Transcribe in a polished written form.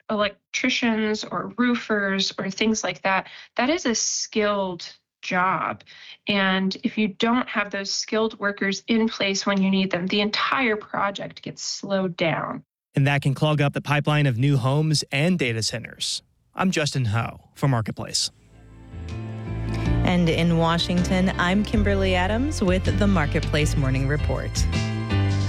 electricians or roofers or things like that, that is a skilled job. And if you don't have those skilled workers in place when you need them, the entire project gets slowed down. And that can clog up the pipeline of new homes and data centers. I'm Justin Ho for Marketplace. And in Washington, I'm Kimberly Adams with the Marketplace Morning Report.